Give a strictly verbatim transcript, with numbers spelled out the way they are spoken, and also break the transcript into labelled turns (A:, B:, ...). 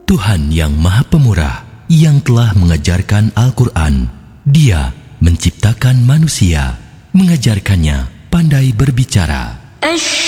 A: Tuhan yang Maha Pemurah, yang telah mengajarkan Al-Quran. Dia menciptakan manusia, mengajarkannya pandai berbicara.